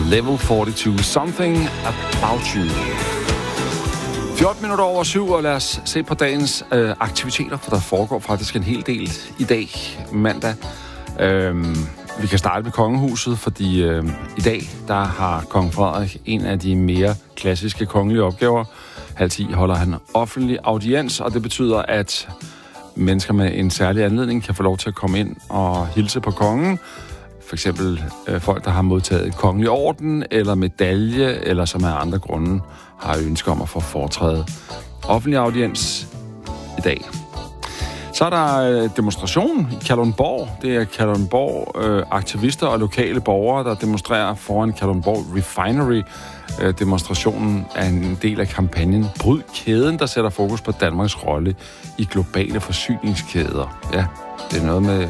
Level 42, Something About You. 14 minutter over 7, og lad os se på dagens aktiviteter, for der foregår faktisk en hel del i dag, mandag. Vi kan starte med kongehuset, fordi i dag, der har kong Frederik en af de mere klassiske kongelige opgaver. 9:30 holder han offentlig audiens, og det betyder, at mennesker med en særlig anledning kan få lov til at komme ind og hilse på kongen. For eksempel folk, der har modtaget et kongelig orden eller medalje, eller som af andre grunde har ønsker om at få foretræde offentlig audiens i dag. Så er der demonstration i Kalundborg. Det er Kalundborg aktivister og lokale borgere, der demonstrerer foran Kalundborg Refinery. Demonstrationen er en del af kampagnen Bryd kæden, der sætter fokus på Danmarks rolle i globale forsyningskæder. Ja, det er noget med...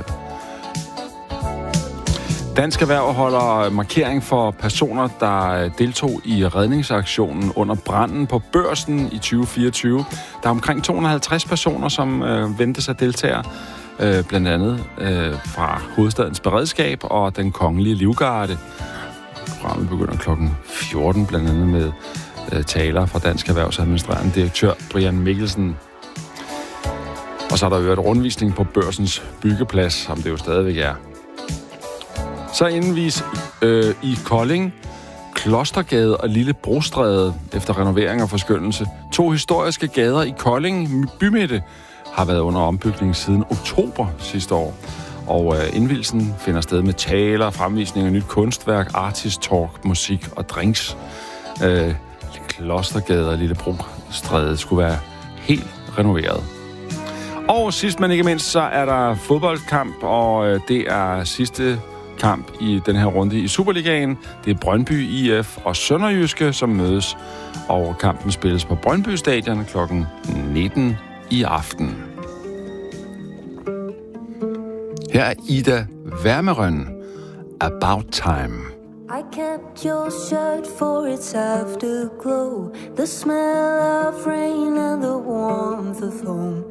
Dansk Erhverv holder markering for personer, der deltog i redningsaktionen under branden på Børsen i 2024. Der er omkring 250 personer, som ventes at deltage, blandt andet fra hovedstadens beredskab og den kongelige livgarde. Programmet begynder kl. 14, blandt andet med taler fra Dansk Erhvervs administrerende direktør Brian Mikkelsen. Og så er der jo et rundvisning på Børsens byggeplads, som det jo stadigvæk er. Så indvis i Kolding, Klostergade og Lille Brostræde efter renovering og forskønnelse. 2 historiske gader i Kolding bymidte har været under ombygning siden oktober sidste år. Og indvielsen finder sted med taler, fremvisninger, nyt kunstværk, artist talk, musik og drinks. Klostergade og Lille Brostræde skulle være helt renoveret. Og sidst men ikke mindst, så er der fodboldkamp, og det er sidste kamp i den her runde i Superligaen. Det er Brøndby IF og Sønderjyske, som mødes, og kampen spilles på Brøndby Stadion kl. 19 i aften. Her er Ida Wermerøn, About Time. I kept your shirt for its afterglow, the smell of rain and the warmth of home.